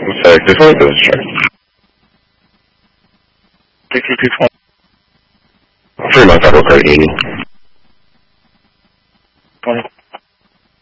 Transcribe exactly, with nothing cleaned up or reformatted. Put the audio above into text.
Sorry, this one is check. T T P phone. Fremont Federal Credit Union. twenty.